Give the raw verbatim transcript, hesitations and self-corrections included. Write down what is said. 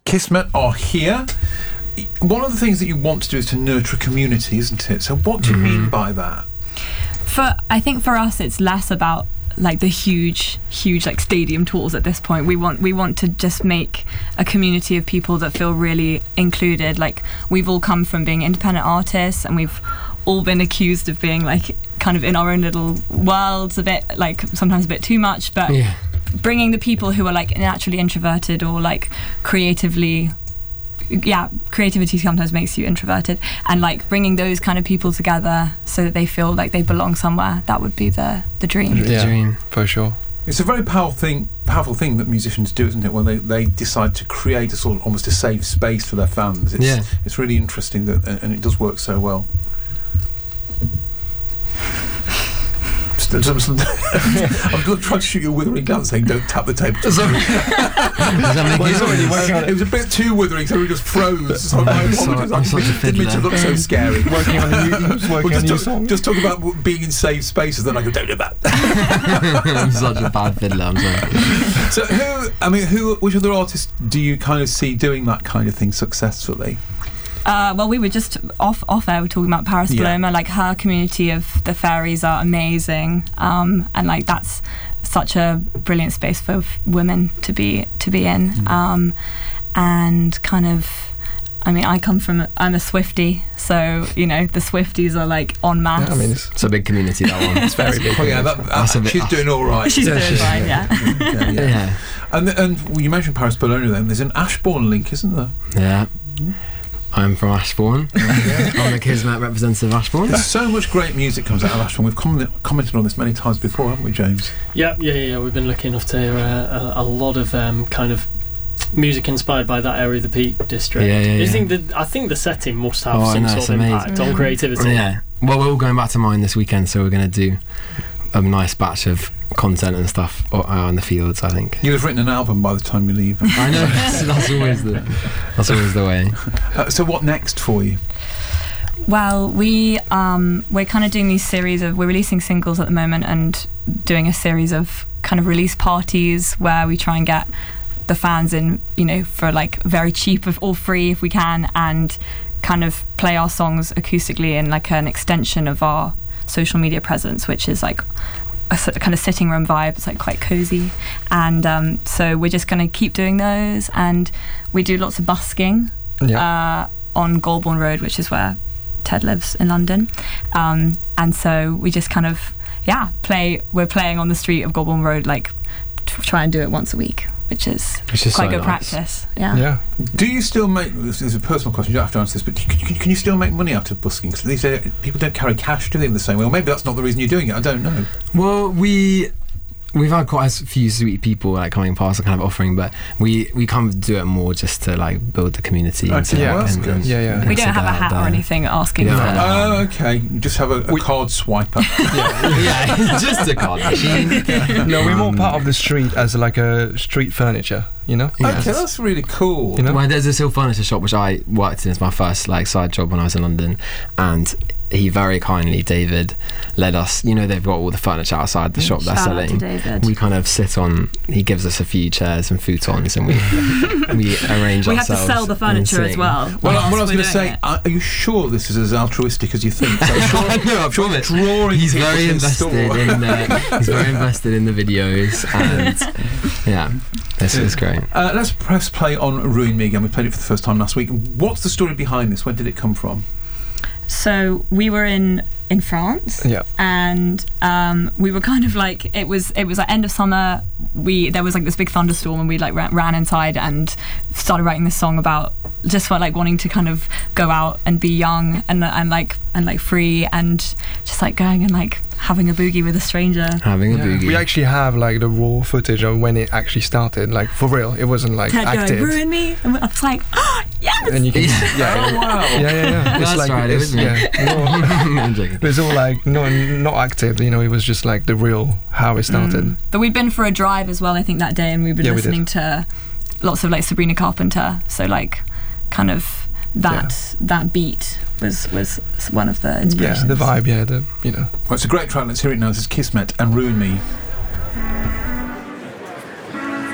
Kismet are here. One of the things that you want to do is to nurture a community, isn't it? So what do you mm. mean by that? For I think for us, it's less about like the huge, huge like stadium tours at this point. We want we want to just make a community of people that feel really included. Like we've all come from being independent artists, and we've all been accused of being like kind of in our own little worlds a bit, like sometimes a bit too much. But yeah. bringing the people who are like naturally introverted or like creatively. Yeah, creativity sometimes makes you introverted, and like bringing those kind of people together so that they feel like they belong somewhere. That would be the the dream. Yeah, the dream for sure. It's a very powerful thing, powerful thing that musicians do, isn't it? When they, they decide to create a sort of almost a safe space for their fans. It's, yeah, it's really interesting that, and it does work so well. I was going to try to shoot you a withering glance saying don't tap the table. Sorry. well, it was a bit too withering, so we just froze. So my apologies. I'm such a fiddler. Didn't mean to look so scary. Working on a new, working well, on just, a new talk, song. just talk about being in safe spaces, then I go, don't do that. I'm such a bad fiddler, I'm sorry. So who, I mean, who, which other artists do you kind of see doing that kind of thing successfully? Uh, well, we were just off off air. We were talking about Paris Paloma. Yeah. Like her community of the fairies are amazing, um, and like that's such a brilliant space for f- women to be to be in. Mm. Um, and kind of, I mean, I come from I'm a Swiftie, so you know the Swifties are like en masse. Yeah, I mean, it's, it's a big community. That one. It's very big. Oh yeah, that, uh, she's doing all right. She's yeah, doing she's, fine. Yeah. Okay, yeah. yeah. And and well, you mentioned Paris Paloma. Then there's an Ashbourne link, isn't there? Yeah. I'm from Ashbourne. I'm the Kismet representative of Ashbourne. There's so much great music comes out of Ashbourne. We've com- commented on this many times before, haven't we, James? Yeah, yeah, yeah. We've been lucky enough to hear uh, a, a lot of um, kind of music inspired by that area of the Peak District. Yeah, yeah, yeah. I think the I think the setting must have oh, some know, sort of amazing. impact on creativity. Yeah. Well, we're all going back to mine this weekend, so we're going to do a nice batch of content and stuff out in the fields, I think. You'll have written an album by the time you leave. I know, that's, that's always the that's always the way. Uh, so what next for you? Well, we um, we're kind of doing these series of we're releasing singles at the moment and doing a series of kind of release parties where we try and get the fans in, you know, for like very cheap or free if we can, and kind of play our songs acoustically in like an extension of our social media presence, which is like a kind of sitting room vibe. It's like quite cozy, and um, so we're just going to keep doing those, and we do lots of busking yeah. uh, on Golborne Road, which is where Ted lives in London, um, and so we just kind of yeah play we're playing on the street of Golborne Road, like t- try and do it once a week, which is, which is quite so good nice. Practice. Yeah. Yeah. Do you still make? This is a personal question. You don't have to answer this, but can, can, can you still make money out of busking? Because these days people don't carry cash, do they? In the same way. Or maybe that's not the reason you're doing it. I don't know. Well, we. We've had quite a few sweet people like coming past and kind of offering, but we, we kind of do it more just to like build the community. Okay, and, yeah, and, and, yeah, yeah. We don't have a hat there. or anything asking yeah. for. Oh, okay. You just have a, a we, card swiper. yeah, yeah, just a card machine. No, we're more part of the street as like a street furniture. You know? Yes. Okay, that's really cool. You know? Well, there's this little furniture shop which I worked in as my first like side job when I was in London, and he very kindly, David, led us. You know, they've got all the furniture outside the shop they're Shout selling. Out to David. We kind of sit on. He gives us a few chairs and futons, and we we arrange we ourselves. We have to sell the furniture as well. Well, what I was going to say, it. are you sure this is as altruistic as you think? So sure, no, I sure promise. Drawing he's very invested in. Uh, he's very invested in the videos, and yeah, this is great. Uh, let's press play on Ruin Me again. We played it for the first time last week. What's the story behind this? Where did it come from? So we were in in France, yeah, and um, we were kind of like it was it was like end of summer. We there was like this big thunderstorm, and we like ran, ran inside and started writing this song about just for like wanting to kind of go out and be young and and like and like free and just like going and like having a boogie with a stranger. Having a yeah. boogie. We actually have like the raw footage of when it actually started, like for real. It wasn't like Ted acted. Going, Ruin Me, and I was like, oh, yes. And you can, yeah, oh wow, yeah, yeah, yeah. It's That's like, right. It's, It was yeah, no, I'm joking. it was all like no, not acted. You know, it was just like the real how it started. Mm. But we'd been for a drive as well, I think, that day, and we've been yeah, listening to lots of like Sabrina Carpenter. So like, kind of that yeah. that beat was was one of the inspirations. Yeah, the vibe. Yeah, the you know. Well, it's a great track. Let's hear it now. This is Kismet and Ruin Me.